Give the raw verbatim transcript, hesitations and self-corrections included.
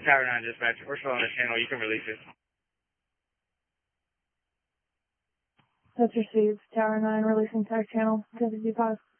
Tower nine dispatch, we're still on the channel, you can release it. That's received. Tower nine releasing tag channel, ten fifty-five.